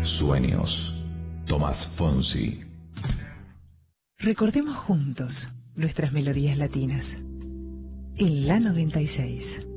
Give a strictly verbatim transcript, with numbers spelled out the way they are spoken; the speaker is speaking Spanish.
Sueños. Tomás Fonsi. Recordemos juntos nuestras melodías latinas. En la noventa y seis.